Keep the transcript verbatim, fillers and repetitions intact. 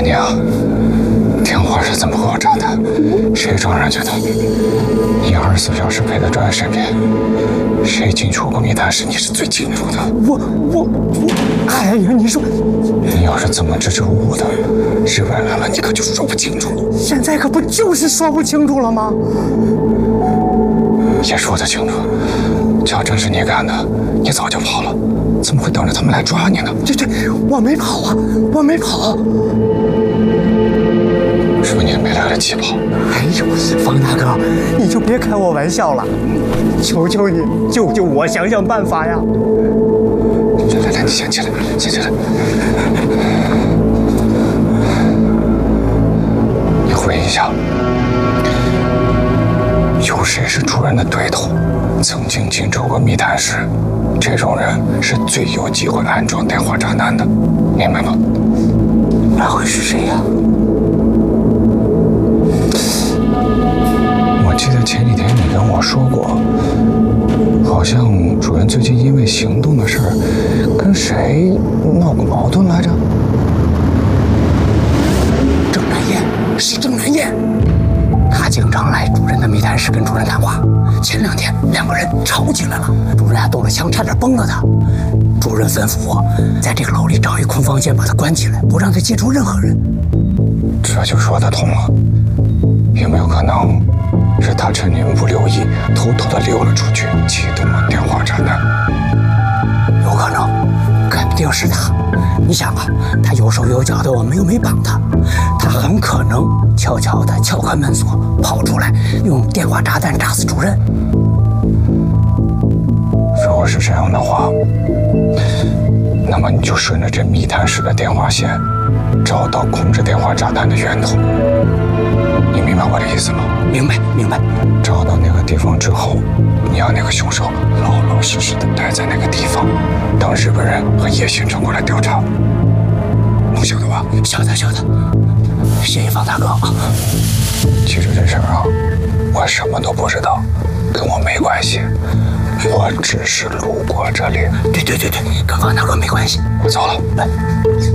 问你啊，电话是怎么给我找的？谁装上去的？你二十四小时陪在专员身边，谁进出过密探室，你是最清楚的。 我我我，哎呀，你说， 你要是这么支支吾吾的，日本来了，你可就说不清楚了。 现在可不就是说不清楚了吗？ 也说得清楚，假真是你干的，你早就跑了，怎么会等着他们来抓你呢？ 这这，我没跑啊，我没跑。 是不是你没来得及跑？ 哎呦，方大哥，你就别开我玩笑了，求求你救救我，想想办法呀！ 来来来，你先起来，先起来。你回忆一下，有谁是主任的对头，曾经进出过密探室？这种人是最有机会安装电话炸弹的，明白吗？ 那会是谁呀？ 我记得前几天你跟我说过，好像主任最近因为行动的事儿跟谁闹过矛盾来着？ 郑南燕，是郑南燕。他经常来主任的密探室跟主任谈话。前两天两个人吵起来了，主任还动了枪，差点崩了他。主任吩咐我在这个楼里找一空房间，把他关起来，不让他接触任何人。 这就说得通了。有没有可能是他趁你们不留意，偷偷的溜了出去，启动了电话炸弹？ 有可能，肯定是他。你想啊，他有手有脚的，我们又没绑他，他很可能悄悄地撬开门锁，跑出来，用电话炸弹炸死主任。 如果是这样的话，那么你就顺着这密探室的电话线，找到控制电话炸弹的源头。你明白我的意思吗？ 明白，明白。 找到那个地方之后，你让那个凶手老老实实的待在那个地方，等日本人和叶先生过来调查。能晓得吧？ 晓得，晓得。谢谢方大哥啊。 记住这事儿啊，我什么都不知道，跟我没关系。我只是路过这里。 对对对对，跟方大哥没关系。 我走了。 来。